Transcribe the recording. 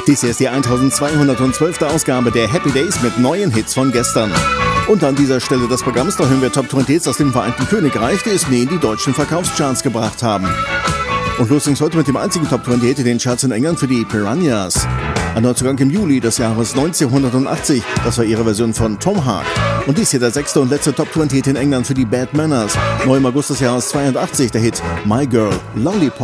Dies hier ist die 1212. Ausgabe der Happy Days mit neuen Hits von gestern. Und an dieser Stelle des Programms, da hören wir Top 20 Hits aus dem Vereinten Königreich, die es nie in die deutschen Verkaufscharts gebracht haben. Und los ging's heute mit dem einzigen Top 20 Hit in den Charts in England für die Piranhas. Ein Neuzugang im Juli des Jahres 1980, das war ihre Version von Tom Hark. Und dies hier der 6. und letzte Top 20 Hit in England für die Bad Manners. Neu im August des Jahres 82 der Hit My Girl Lollipop.